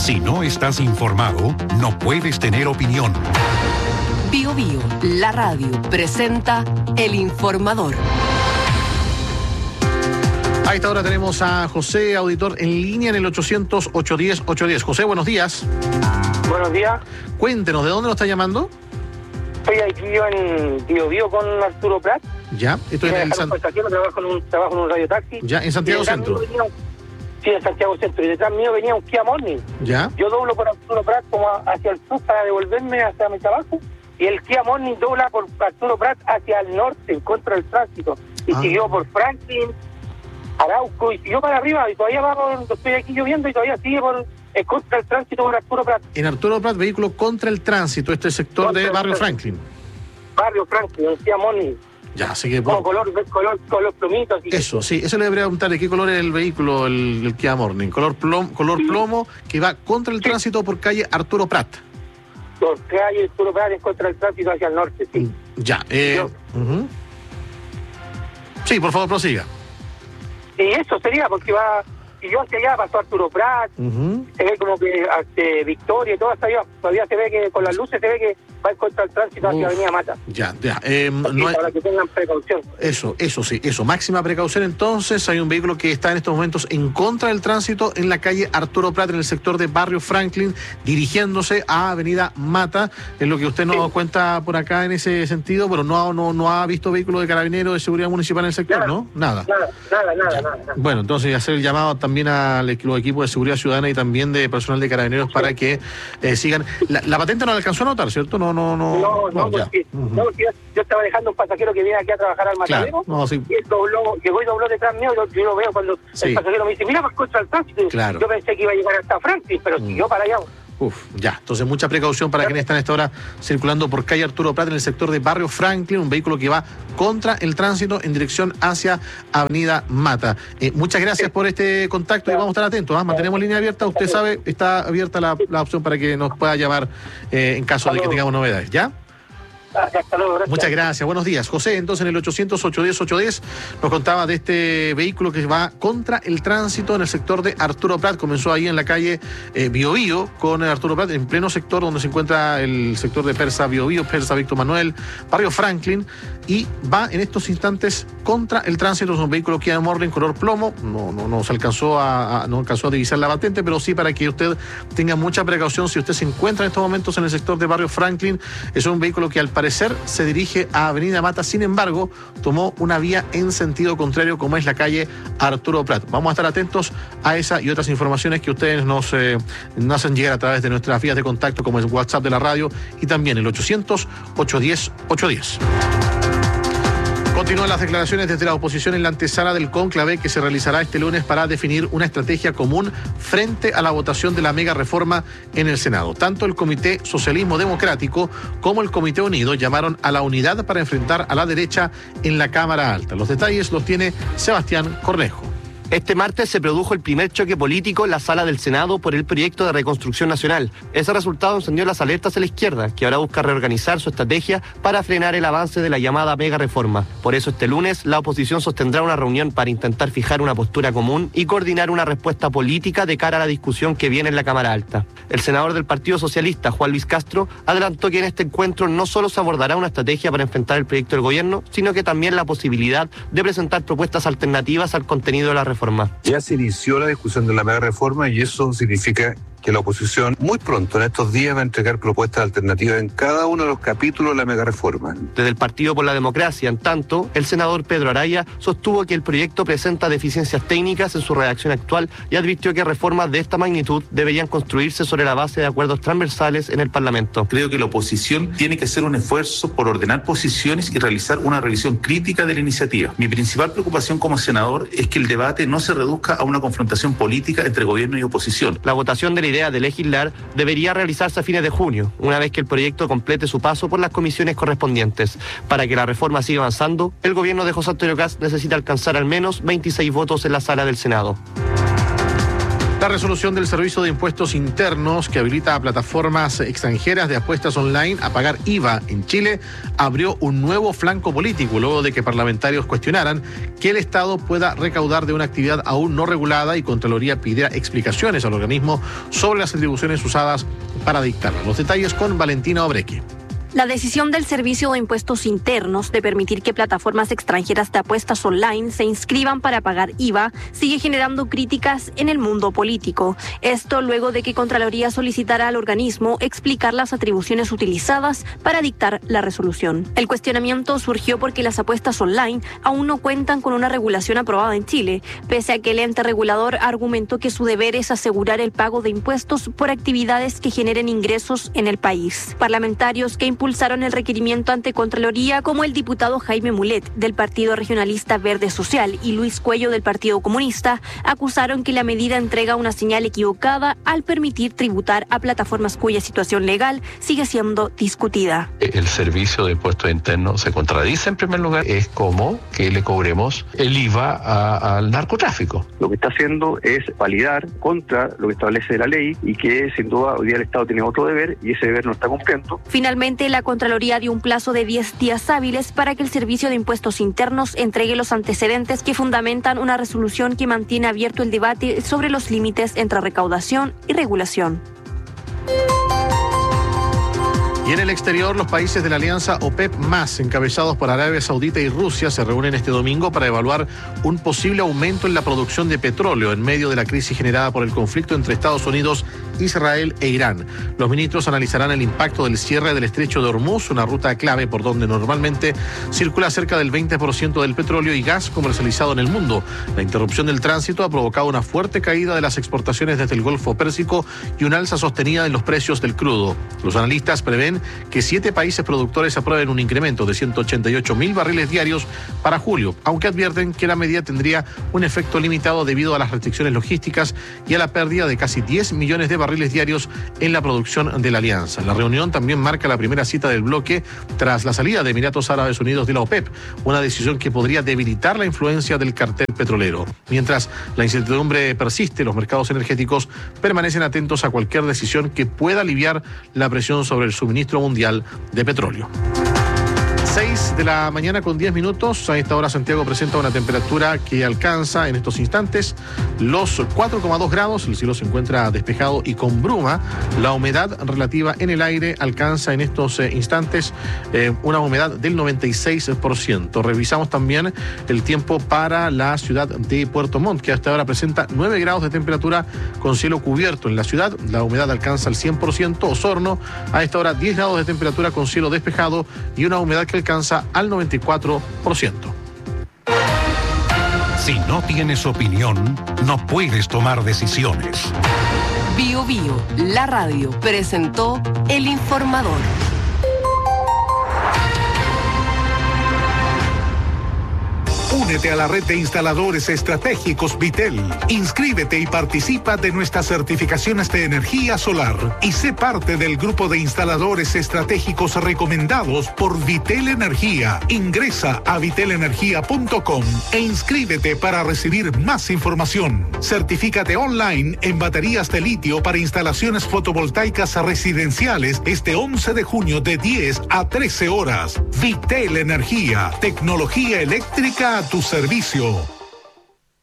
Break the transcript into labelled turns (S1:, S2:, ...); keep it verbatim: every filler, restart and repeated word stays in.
S1: Si no estás informado, no puedes tener opinión.
S2: Bio Bio, la radio, presenta El Informador.
S3: A esta hora tenemos a José, auditor en línea en el ochocientos, ochocientos diez, ochocientos diez. José, buenos días.
S4: Buenos días.
S3: Cuéntenos, ¿de dónde nos está llamando?
S4: Estoy aquí yo en Bio Bio con Arturo Prat.
S3: Ya, estoy en el
S4: San... trabajo, en un, trabajo en un radiotaxi.
S3: Ya, en Santiago Centro.
S4: Venía, sí, en Santiago Centro. Y detrás mío venía un Kia Morning.
S3: Ya.
S4: Yo doblo por Arturo Prat como hacia el sur para devolverme hacia mi trabajo. Y el Kia Morning dobla por Arturo Prat hacia el norte, en contra del tránsito. Y ah. siguió por Franklin, Arauco, y siguió para arriba. Y todavía vamos, estoy aquí lloviendo y todavía sigue por... en contra del tránsito por Arturo Prat.
S3: En Arturo Prat, vehículo contra el tránsito, este sector contra de Barrio Franklin.
S4: Barrio Franklin, decía Morning.
S3: Ya, así que...
S4: Como color, color, color plomito. Así.
S3: Eso, sí, eso le debería preguntar, ¿de qué color es el vehículo, el, el Kia Morning? Color plomo, color sí. plomo, que va contra el sí. tránsito por calle Arturo Prat.
S4: Por calle Arturo Prat, en contra del tránsito hacia el norte, sí.
S3: Ya, eh... Yo, uh-huh. Sí, por favor, prosiga.
S4: Y eso sería, porque va... Y yo hacia allá pasó Arturo Prat, uh-huh. se ve como que este, Victoria y todo hasta allá, todavía se ve que con las luces se ve que va en contra del tránsito hacia Avenida Mata.
S3: Ya, ya. Eh,
S4: Así,
S3: no hay...
S4: Para que tengan precaución.
S3: Eso, eso sí, eso. Máxima precaución entonces. Hay un vehículo que está en estos momentos en contra del tránsito en la calle Arturo Prat, en el sector de Barrio Franklin, dirigiéndose a Avenida Mata. Es lo que usted nos sí. cuenta por acá en ese sentido. Bueno, no, no, no ha visto vehículos de carabineros de seguridad municipal en el sector,
S4: nada,
S3: ¿no? Nada.
S4: Nada, nada, nada, nada, nada.
S3: Bueno, entonces hacer el llamado también a los equipos de seguridad ciudadana y también de personal de carabineros sí. para que eh, sigan. La, la patente no la alcanzó a notar, ¿cierto? No, no, no.
S4: No, no, no, porque, uh-huh. no porque yo, yo estaba dejando un pasajero que viene aquí a trabajar al matadero,
S3: claro, no, sí.
S4: y él dobló, llegó y dobló detrás mío, yo, yo lo veo cuando sí. el pasajero me dice, mira, pues contra el tránsito.
S3: Claro.
S4: Yo pensé que iba a llegar hasta Franklin, pero uh-huh. siguió para allá.
S3: Uf, ya. Entonces, mucha precaución para quienes están a esta hora circulando por calle Arturo Prat en el sector de Barrio Franklin, un vehículo que va contra el tránsito en dirección hacia Avenida Mata. Eh, muchas gracias por este contacto y vamos a estar atentos. ¿eh? Mantenemos línea abierta. Usted sabe, está abierta la, la opción para que nos pueda llamar eh, en caso de que tengamos novedades. ¿Ya?
S4: Hasta luego, gracias.
S3: Muchas gracias, buenos días. José, entonces en el ochocientos, ochocientos diez, ochocientos diez nos contaba de este vehículo que va contra el tránsito en el sector de Arturo Prat. Comenzó ahí en la calle eh, Bio Bio con Arturo Prat, en pleno sector donde se encuentra el sector de Persa Bio Bio, Persa Víctor Manuel, Barrio Franklin, y va en estos instantes contra el tránsito. Es un vehículo Kia Morning color plomo. No, no, no se alcanzó a, a no alcanzó a divisar la patente, pero sí para que usted tenga mucha precaución si usted se encuentra en estos momentos en el sector de Barrio Franklin. Es un vehículo que al parecer se dirige a Avenida Mata, sin embargo, tomó una vía en sentido contrario, como es la calle Arturo Prat. Vamos a estar atentos a esa y otras informaciones que ustedes nos, eh, nos hacen llegar a través de nuestras vías de contacto, como el WhatsApp de la radio y también el ochocientos, ochocientos diez, ochocientos diez. Continúan las declaraciones desde la oposición en la antesala del cónclave que se realizará este lunes para definir una estrategia común frente a la votación de la mega reforma en el Senado. Tanto el Comité Socialismo Democrático como el Comité Unido llamaron a la unidad para enfrentar a la derecha en la Cámara Alta. Los detalles los tiene Sebastián Cornejo.
S5: Este martes se produjo el primer choque político en la sala del Senado por el proyecto de reconstrucción nacional. Ese resultado encendió las alertas a la izquierda, que ahora busca reorganizar su estrategia para frenar el avance de la llamada mega reforma. Por eso este lunes la oposición sostendrá una reunión para intentar fijar una postura común y coordinar una respuesta política de cara a la discusión que viene en la Cámara Alta. El senador del Partido Socialista, Juan Luis Castro, adelantó que en este encuentro no solo se abordará una estrategia para enfrentar el proyecto del gobierno, sino que también la posibilidad de presentar propuestas alternativas al contenido de la reforma.
S6: Ya se inició la discusión de la mega reforma y eso significa que la oposición muy pronto, en estos días, va a entregar propuestas alternativas en cada uno de los capítulos de la mega reforma.
S5: Desde el Partido por la Democracia, en tanto, el senador Pedro Araya sostuvo que el proyecto presenta deficiencias técnicas en su redacción actual y advirtió que reformas de esta magnitud deberían construirse sobre la base de acuerdos transversales en el Parlamento.
S7: Creo que la oposición tiene que hacer un esfuerzo por ordenar posiciones y realizar una revisión crítica de la iniciativa. Mi principal preocupación como senador es que el debate no se reduzca a una confrontación política entre gobierno y oposición.
S5: La votación de la idea de legislar debería realizarse a fines de junio, una vez que el proyecto complete su paso por las comisiones correspondientes. Para que la reforma siga avanzando, el gobierno de José Antonio Kast necesita alcanzar al menos veintiséis votos en la sala del Senado.
S3: La resolución del Servicio de Impuestos Internos que habilita a plataformas extranjeras de apuestas online a pagar I V A en Chile abrió un nuevo flanco político luego de que parlamentarios cuestionaran que el Estado pueda recaudar de una actividad aún no regulada y Contraloría pidiera explicaciones al organismo sobre las atribuciones usadas para dictarla. Los detalles con Valentina Obreque.
S8: La decisión del Servicio de Impuestos Internos de permitir que plataformas extranjeras de apuestas online se inscriban para pagar I V A sigue generando críticas en el mundo político. Esto luego de que Contraloría solicitara al organismo explicar las atribuciones utilizadas para dictar la resolución. El cuestionamiento surgió porque las apuestas online aún no cuentan con una regulación aprobada en Chile, pese a que el ente regulador argumentó que su deber es asegurar el pago de impuestos por actividades que generen ingresos en el país. Parlamentarios que impulsaron el requerimiento ante Contraloría, como el diputado Jaime Mulet del Partido Regionalista Verde Social y Luis Cuello del Partido Comunista, acusaron que la medida entrega una señal equivocada al permitir tributar a plataformas cuya situación legal sigue siendo discutida.
S9: El Servicio de Impuestos Internos se contradice en primer lugar, es como que le cobremos el I V A a, al narcotráfico.
S10: Lo que está haciendo es validar contra lo que establece la ley y que sin duda hoy día el Estado tiene otro deber y ese deber no está cumpliendo.
S8: Finalmente, la Contraloría dio un plazo de diez días hábiles para que el Servicio de Impuestos Internos entregue los antecedentes que fundamentan una resolución que mantiene abierto el debate sobre los límites entre recaudación y regulación.
S3: Y en el exterior, los países de la alianza OPEP más, encabezados por Arabia Saudita y Rusia, se reúnen este domingo para evaluar un posible aumento en la producción de petróleo en medio de la crisis generada por el conflicto entre Estados Unidos, Israel e Irán. Los ministros analizarán el impacto del cierre del estrecho de Hormuz, una ruta clave por donde normalmente circula cerca del veinte por ciento del petróleo y gas comercializado en el mundo. La interrupción del tránsito ha provocado una fuerte caída de las exportaciones desde el Golfo Pérsico y una alza sostenida en los precios del crudo. Los analistas prevén que siete países productores aprueben un incremento de ciento ochenta y ocho mil barriles diarios para julio, aunque advierten que la medida tendría un efecto limitado debido a las restricciones logísticas y a la pérdida de casi diez millones de barriles diarios en la producción de la alianza. La reunión también marca la primera cita del bloque tras la salida de Emiratos Árabes Unidos de la OPEP, una decisión que podría debilitar la influencia del cartel petrolero. Mientras la incertidumbre persiste, los mercados energéticos permanecen atentos a cualquier decisión que pueda aliviar la presión sobre el suministro mundial de petróleo. seis de la mañana con diez minutos. A esta hora Santiago presenta una temperatura que alcanza en estos instantes los cuatro coma dos grados. El cielo se encuentra despejado y con bruma. La humedad relativa en el aire alcanza en estos eh, instantes eh, una humedad del noventa y seis por ciento. Revisamos también el tiempo para la ciudad de Puerto Montt, que hasta ahora presenta nueve grados de temperatura con cielo cubierto en la ciudad. La humedad alcanza el cien por ciento. Osorno, a esta hora diez grados de temperatura con cielo despejado y una humedad que alcanza al noventa y cuatro por ciento.
S1: Si no tienes opinión, no puedes tomar decisiones.
S2: Bio Bio, la radio, presentó El Informador.
S11: Únete a la red de instaladores estratégicos Vitel. Inscríbete y participa de nuestras certificaciones de energía solar y sé parte del grupo de instaladores estratégicos recomendados por Vitel Energía. Ingresa a vitel energía punto com e inscríbete para recibir más información. Certifícate online en baterías de litio para instalaciones fotovoltaicas residenciales este once de junio de diez a trece horas. Vitel Energía, tecnología eléctrica a tu servicio.